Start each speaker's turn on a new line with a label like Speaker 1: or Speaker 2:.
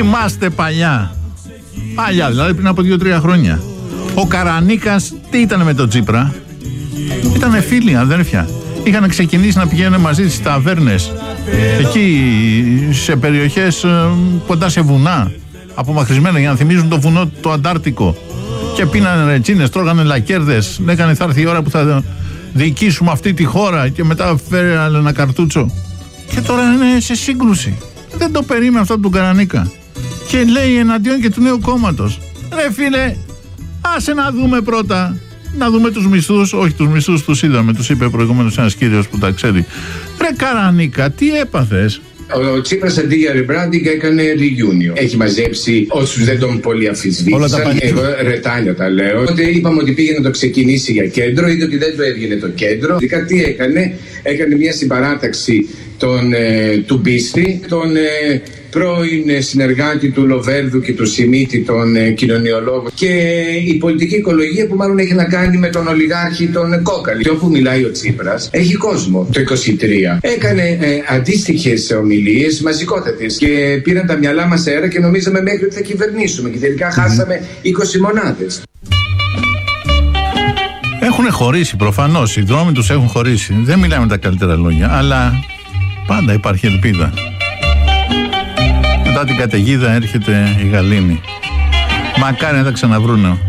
Speaker 1: Θυμάστε παλιά, δηλαδή πριν από 2-3 χρόνια, ο Καρανίκας τι ήταν με τον Τσίπρα? Ήτανε φίλοι, αδέρφια. Είχαν ξεκινήσει να πηγαίνουν μαζί στις ταβέρνες, εκεί σε περιοχές κοντά σε βουνά, απομακρυσμένα, για να θυμίζουν το βουνό το Αντάρτικο. Και πίνανε ρετσίνες, τρώγανε λακέρδες, λέγανε θα έρθει η ώρα που θα διοικήσουμε αυτή τη χώρα, και μετά φέρανε ένα καρτούτσο. Και τώρα είναι σε σύγκρουση. Δεν το περίμενε αυτό από τον Καρανίκα. Και λέει εναντίον και του νέου κόμματος. Ρε φίλε, άσε να δούμε πρώτα. Να δούμε τους μισθούς. Όχι, τους μισθούς τους είδαμε. Τους είπε προηγουμένως ένας κύριος που τα ξέρει. Ρε Καρανίκα, τι έπαθες?
Speaker 2: Ο Τσίπρας αντί για rebranding έκανε reunion. Έχει μαζέψει όσους δεν τον πολύ αμφισβήτησαν. Εγώ ρετάλια τα λέω. Οπότε είπαμε ότι πήγε να το ξεκινήσει για κέντρο. Είδε ότι δεν το έβγαινε το κέντρο. Ειδικά τι έκανε? Έκανε μια συμπαράταξη του Μπίστη, τον πρώην συνεργάτη του Λοβέρδου και του Σιμίτη, τον κοινωνιολόγο, και η πολιτική οικολογία που μάλλον έχει να κάνει με τον ολιγάρχη τον Κόκαλη. Και όπου μιλάει ο Τσίπρας έχει κόσμο. Το 23 έκανε αντίστοιχες ομιλίες μαζικότατες και πήραν τα μυαλά μας αέρα και νομίζαμε μέχρι ότι θα κυβερνήσουμε, και τελικά χάσαμε 20 μονάδες.
Speaker 1: Έχουν χωρίσει προφανώς, οι δρόμοι τους έχουν χωρίσει. Δεν μιλάμε τα καλύτερα λόγια, αλλά πάντα υπάρχει ελπίδα. Μετά την καταιγίδα έρχεται η γαλήνη. Μακάρι να τα ξαναβρούνε.